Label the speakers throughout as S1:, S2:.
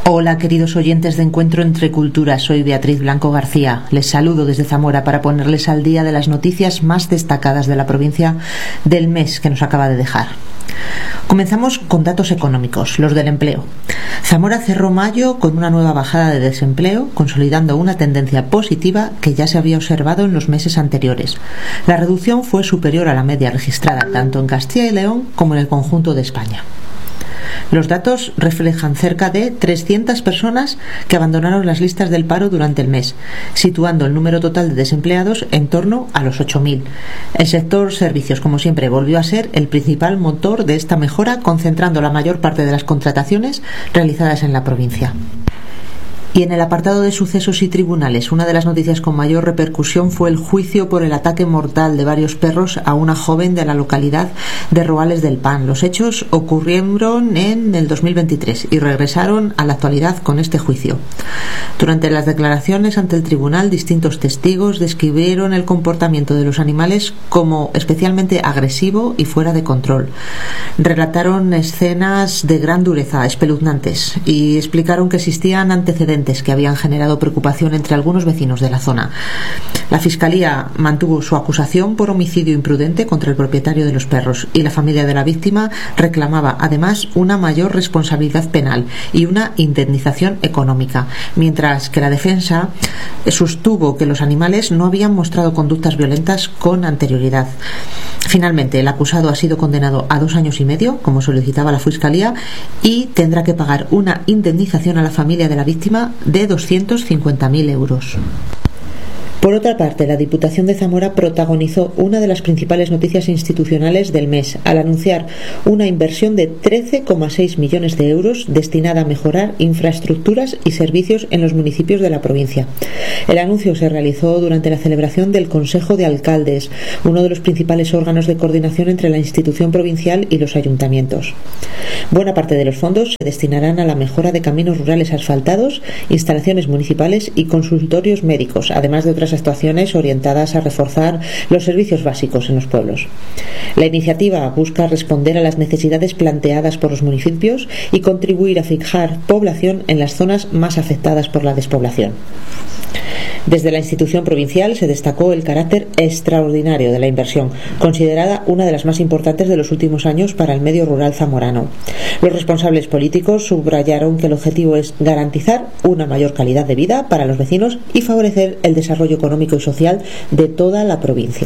S1: Hola, queridos oyentes de Encuentro entre Culturas, soy Beatriz Blanco García. Les saludo desde Zamora para ponerles al día de las noticias más destacadas de la provincia del mes que nos acaba de dejar. Comenzamos con datos económicos, los del empleo. Zamora cerró mayo con una nueva bajada de desempleo, consolidando una tendencia positiva que ya se había observado en los meses anteriores. La reducción fue superior a la media registrada tanto en Castilla y León como en el conjunto de España. Los datos reflejan cerca de 300 personas que abandonaron las listas del paro durante el mes, situando el número total de desempleados en torno a los 8.000. El sector servicios, como siempre, volvió a ser el principal motor de esta mejora, concentrando la mayor parte de las contrataciones realizadas en la provincia. Y en el apartado de sucesos y tribunales, una de las noticias con mayor repercusión fue el juicio por el ataque mortal de varios perros a una joven de la localidad de Roales del Pan. Los hechos ocurrieron en el 2023 y regresaron a la actualidad con este juicio. Durante las declaraciones ante el tribunal, distintos testigos describieron el comportamiento de los animales como especialmente agresivo y fuera de control. Relataron escenas de gran dureza, espeluznantes, y explicaron que existían antecedentes que habían generado preocupación entre algunos vecinos de la zona. La Fiscalía mantuvo su acusación por homicidio imprudente contra el propietario de los perros y la familia de la víctima reclamaba además una mayor responsabilidad penal y una indemnización económica, mientras que la defensa sostuvo que los animales no habían mostrado conductas violentas con anterioridad. Finalmente, el acusado ha sido condenado a 2 años y medio, como solicitaba la Fiscalía, y tendrá que pagar una indemnización a la familia de la víctima de 250.000 euros. Por otra parte, la Diputación de Zamora protagonizó una de las principales noticias institucionales del mes al anunciar una inversión de 13,6 millones de euros destinada a mejorar infraestructuras y servicios en los municipios de la provincia. El anuncio se realizó durante la celebración del Consejo de Alcaldes, uno de los principales órganos de coordinación entre la institución provincial y los ayuntamientos. Buena parte de los fondos se destinarán a la mejora de caminos rurales asfaltados, instalaciones municipales y consultorios médicos, además de otras actuaciones orientadas a reforzar los servicios básicos en los pueblos. La iniciativa busca responder a las necesidades planteadas por los municipios y contribuir a fijar población en las zonas más afectadas por la despoblación. Desde la institución provincial se destacó el carácter extraordinario de la inversión, considerada una de las más importantes de los últimos años para el medio rural zamorano. Los responsables políticos subrayaron que el objetivo es garantizar una mayor calidad de vida para los vecinos y favorecer el desarrollo económico y social de toda la provincia.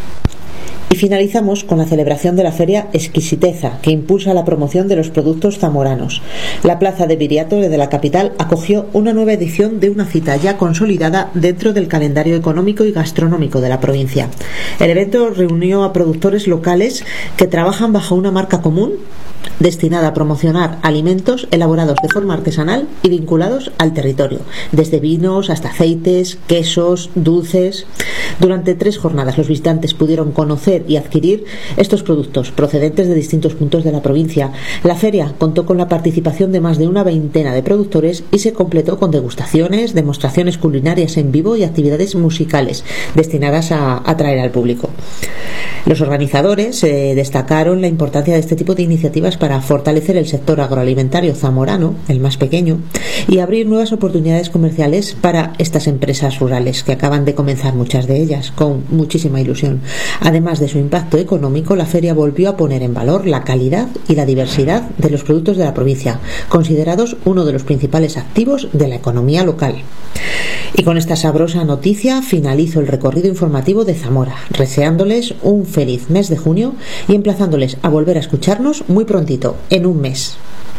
S1: Y finalizamos con la celebración de la feria Exquisiteza, que impulsa la promoción de los productos zamoranos. La plaza de Viriato de la capital acogió una nueva edición de una cita ya consolidada dentro del calendario económico y gastronómico de la provincia. El evento reunió a productores locales que trabajan bajo una marca común destinada a promocionar alimentos elaborados de forma artesanal y vinculados al territorio, desde vinos hasta aceites, quesos, dulces. Durante 3 jornadas los visitantes pudieron conocer y adquirir estos productos procedentes de distintos puntos de la provincia. La feria contó con la participación de más de una veintena de productores y se completó con degustaciones, demostraciones culinarias en vivo y actividades musicales destinadas a atraer al público. Los organizadores destacaron la importancia de este tipo de iniciativas para fortalecer el sector agroalimentario zamorano, el más pequeño, y abrir nuevas oportunidades comerciales para estas empresas rurales, que acaban de comenzar muchas de ellas, con muchísima ilusión. Además de su impacto económico, la feria volvió a poner en valor la calidad y la diversidad de los productos de la provincia, considerados uno de los principales activos de la economía local. Y con esta sabrosa noticia finalizo el recorrido informativo de Zamora, deseándoles un feliz mes de junio y emplazándoles a volver a escucharnos muy prontito, en un mes.